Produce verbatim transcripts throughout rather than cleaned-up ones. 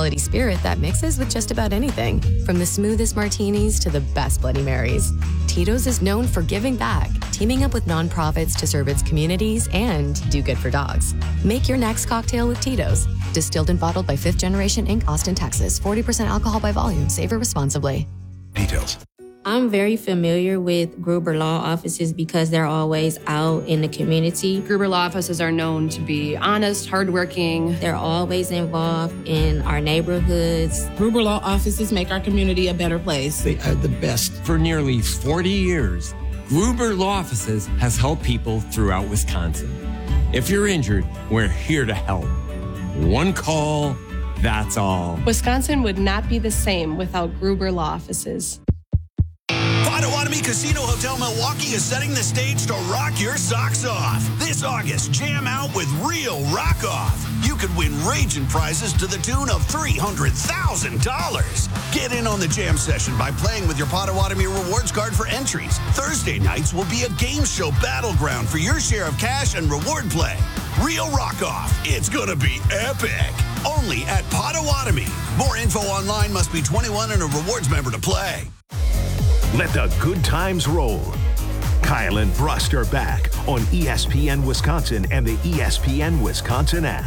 quality spirit that mixes with just about anything, from the smoothest martinis to the best Bloody Marys. Tito's is known for giving back, teaming up with nonprofits to serve its communities and do good for dogs. Make your next cocktail with Tito's. Distilled and bottled by Fifth Generation Incorporated, Austin, Texas. forty percent alcohol by volume. Savor responsibly. Details. I'm very familiar with Gruber Law Offices because they're always out in the community. Gruber Law Offices are known to be honest, hardworking. They're always involved in our neighborhoods. Gruber Law Offices make our community a better place. They are the best. For nearly forty years, Gruber Law Offices has helped people throughout Wisconsin. If you're injured, we're here to help. One call, that's all. Wisconsin would not be the same without Gruber Law Offices. Potawatomi Casino Hotel Milwaukee is setting the stage to rock your socks off. This August, jam out with real rock off. You could win raging prizes to the tune of three hundred thousand dollars. Get in on the jam session by playing with your Potawatomi rewards card for entries. Thursday nights will be a game show battleground for your share of cash and reward play. Real rock off. It's going to be epic. Only at Potawatomi. More info online. Must be twenty-one and a rewards member to play. Let the good times roll. Kyle and Brust are back on E S P N Wisconsin and the E S P N Wisconsin app.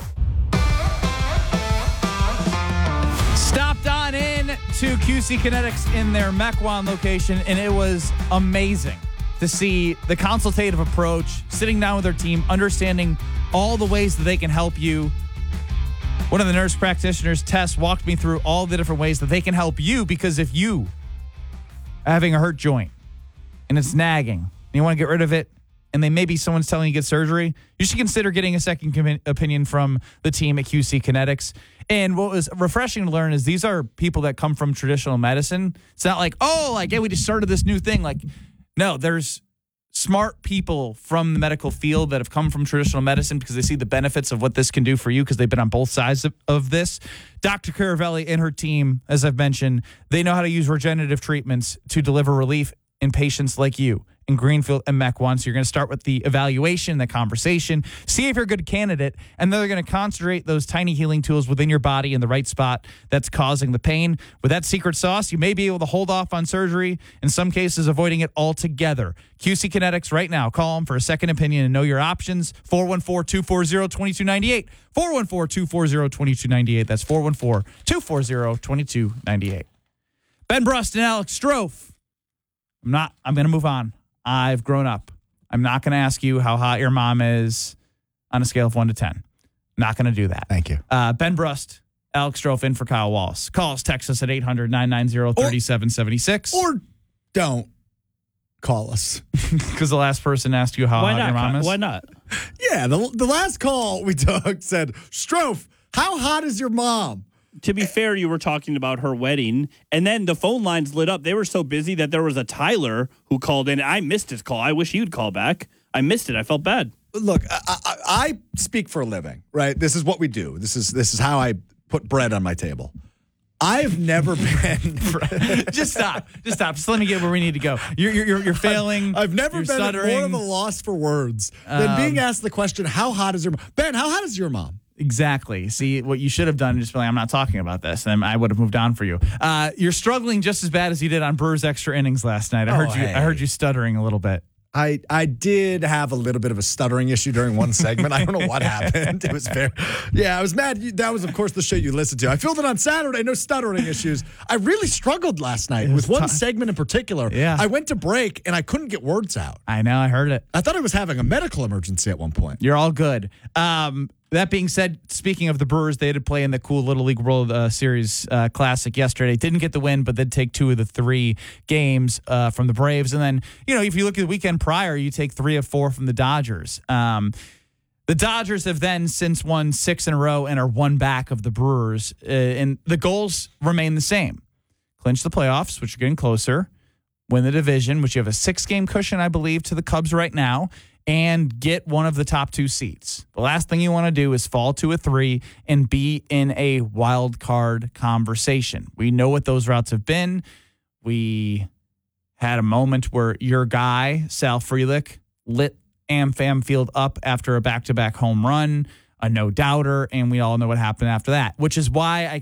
Stopped on in to Q C Kinetics in their Mequon location, and it was amazing to see the consultative approach, sitting down with their team, understanding all the ways that they can help you. One of the nurse practitioners, Tess, walked me through all the different ways that they can help you, because if you are having a hurt joint and it's nagging and you want to get rid of it, and then maybe someone's telling you to get surgery, you should consider getting a second com- opinion from the team at Q C Kinetics. And what was refreshing to learn is these are people that come from traditional medicine. It's not like, oh, like, yeah, we just started this new thing. Like, no, there's smart people from the medical field that have come from traditional medicine because they see the benefits of what this can do for you, because they've been on both sides of, of this. Doctor Caravelli and her team, as I've mentioned, they know how to use regenerative treatments to deliver relief in patients like you in Greenfield and Mequon. So you're going to start with the evaluation, the conversation, see if you're a good candidate, and then they're going to concentrate those tiny healing tools within your body in the right spot that's causing the pain. With that secret sauce, you may be able to hold off on surgery, in some cases avoiding it altogether. Q C Kinetics right now. Call them for a second opinion and know your options. four one four, two four zero, two two nine eight. four one four, two four zero, two two nine eight. That's four one four, two four zero, two two nine eight. Ben Brust and Alex Strofe. I'm not, I'm going to move on. I've grown up. I'm not going to ask you how hot your mom is on a scale of one to ten. Not going to do that. Thank you. Uh, Ben Brust, Alex Strofe in for Kyle Wallace. Call us, text us at eight hundred, nine nine zero, three seven seven six. Or don't call us. Because the last person asked you how Why hot not? your mom is? Why not? Yeah, the, the last call we took said, Strofe, how hot is your mom? To be fair, you were talking about her wedding, and then the phone lines lit up. They were so busy that there was a Tyler who called in. I missed his call. I wish you'd call back. I missed it. I felt bad. Look, I, I, I speak for a living, right? This is what we do. This is this is how I put bread on my table. I've never been. Just stop. Just stop. Just let me get where we need to go. You're you're, you're failing. I've never you're been stuttering. more of a loss for words than Um, being asked the question, "How hot is your mom?" Ben, how hot is your mom? Exactly. See, what you should have done is just be like, I'm not talking about this, and I would have moved on for you. Uh, you're struggling just as bad as you did on Brewers extra innings last night. I Oh, heard you. hey. I heard you stuttering a little bit. I, I did have a little bit of a stuttering issue during one segment. I don't know what happened. It was very, yeah, I was mad. You- That was, of course, the show you listened to. I filled it on Saturday. No stuttering issues. I really struggled last night with one tough. segment in particular. Yeah. I went to break and I couldn't get words out. I know. I heard it. I thought I was having a medical emergency at one point. You're all good. Um, that being said, speaking of the Brewers, they had to play in the cool Little League World uh, Series uh, Classic yesterday. Didn't get the win, but did take two of the three games uh, from the Braves. And then, you know, if you look at the weekend prior, you take three of four from the Dodgers. Um, the Dodgers have then since won six in a row and are one back of the Brewers. Uh, and the goals remain the same. Clinch the playoffs, which are getting closer. Win the division, which you have a six-game cushion, I believe, to the Cubs right now, and get one of the top two seats. The last thing you want to do is fall to a three and be in a wild card conversation. We know what those routes have been. We had a moment where your guy, Sal Frelick, lit AmFam Field up after a back-to-back home run, a no-doubter, and we all know what happened after that, which is why I